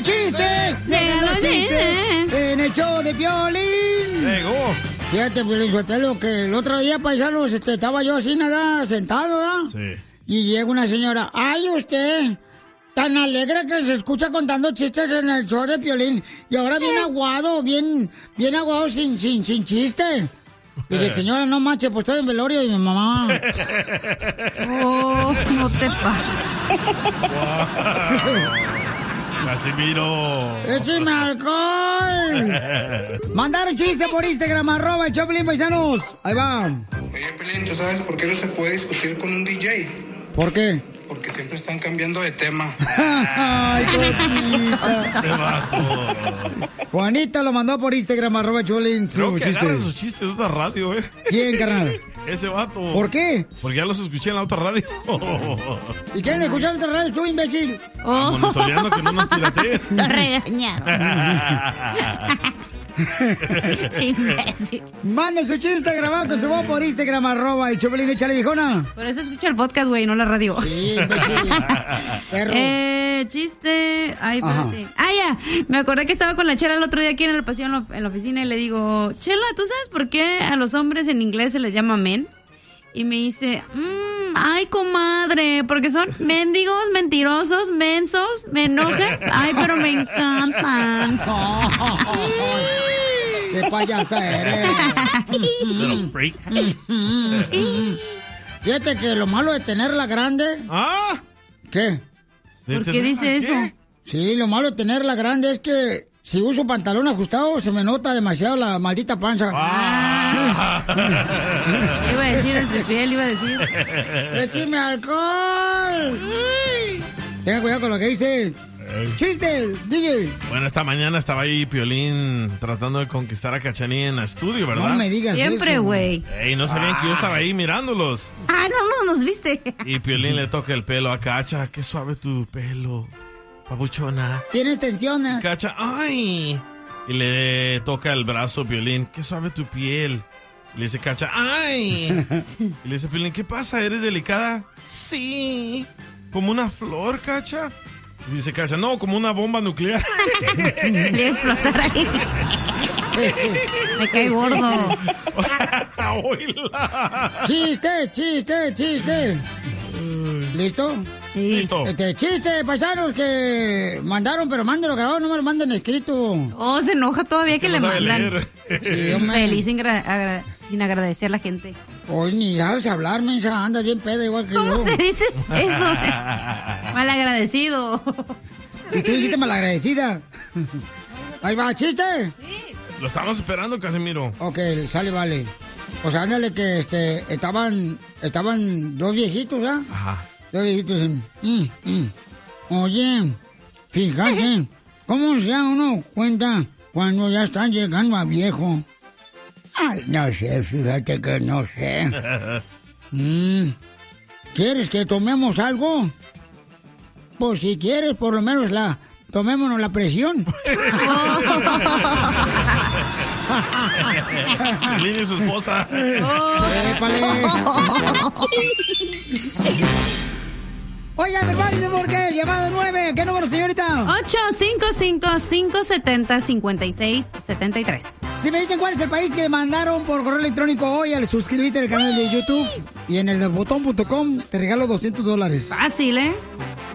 los chistes! ¡Llegan los chistes! En el show de Piolín. Llegó. Fíjate, Piolín Sotelo, que el otro día, paisanos, estaba yo así, nada, sentado, ¿verdad? Sí. Y llega una señora. ¡Ay, usted! Tan alegre que se escucha contando chistes en el show de Piolín. Y ahora bien aguado, bien aguado sin chiste. Y dije, señora, no manches, pues estoy en velorio de mi mamá. Oh, no te pases. Casimiro. ¡Écheme alcohol! Mandaron chiste por Instagram, @el Choplin, paisanos. Ahí va. Oye, Pelín, ¿tú sabes por qué no se puede discutir con un DJ? ¿Por qué? Porque siempre están cambiando de tema. ¡Ay, cosita! ¡Qué vato! Juanita lo mandó por Instagram, @el Choplin, Creo su que chiste. agarra sus chistes de otra radio, ¿Quién, carnal? Ese vato. ¿Por qué? Porque ya los escuché en la otra radio. ¿Y quién escuchó otra radio? ¿Tú, imbécil? Monitoreando que no nos piratees. Lo regañaron. Imbécil. Mande su chiste grabado con su voz por Instagram, @el Choplin, échale, viejona. Por eso escucha el podcast, güey, no la radio. Sí, imbécil. Perro. Chiste. Ay, Ajá. espérate. Ya. Me acordé que estaba con la Chela el otro día aquí en el pasillo en la oficina y le digo, Chela, ¿tú sabes por qué a los hombres en inglés se les llama men? Y me dice, ay, comadre, porque son mendigos, mentirosos, mensos, me enojan. Ay, pero me encantan. ¡Qué payasa eres! Little freak. Fíjate que lo malo de tenerla grande... ¿Ah? ¿Qué? ¿Por qué dice eso? Sí, lo malo de tenerla grande es que si uso pantalón ajustado se me nota demasiado la maldita panza. Iba a decir el tripiel, iba a decir. ¡Écheme alcohol! Tenga cuidado con lo que dice. ¡Chiste, DJ! Bueno, esta mañana estaba ahí Piolín tratando de conquistar a Cachanilla en el estudio, ¿verdad? No me digas Siempre, eso. güey. Ey, no sabían que yo estaba ahí mirándolos. No nos viste. Y Piolín le toca el pelo a Cacha. Qué suave tu pelo, papuchona. Tienes tensiones. Cacha, ¡ay! Y le toca el brazo a Piolín. Qué suave tu piel. Y le dice Cacha, ¡ay! Y le dice Piolín, ¿qué pasa? ¿Eres delicada? Sí. ¿Como una flor, Cacha? Y dice Cacha, no, como una bomba nuclear. Le iba a explotar ahí. Me cae gordo. Oíla. ¡Chiste! ¿Listo? Sí. Listo. Chiste, paisanos que mandaron, pero mándenlo grabado, no me lo manden escrito. Oh, se enoja todavía que No le sabe mandan. leer. Sí, hombre. Feliz sin agradecer a la gente. Hoy ni sabes hablar, mensa, andas bien peda igual que ¿Cómo yo. se dice eso? Malagradecido. Y tú dijiste malagradecida. Ahí va, chiste. Lo estamos esperando, Casimiro. Ok, sale, vale. O sea, ándale que estaban dos viejitos, ¿ah? Ajá. Dos viejitos. Oye, fíjate, ¿cómo se da uno cuenta cuando ya están llegando a viejo? Ay, no sé, fíjate que no sé. ¿Quieres que tomemos algo? Pues si quieres, por lo menos tomémonos la presión. Piolín y su esposa. ¡Épale! Oigan, hermanos, ¿por qué? Llamado 9. ¿Qué número, señorita? 855-570-5673. Si me dicen cuál es el país que mandaron por correo electrónico hoy al suscribirte al canal de YouTube y en el de botón.com te regalo $200. Fácil, ¿eh?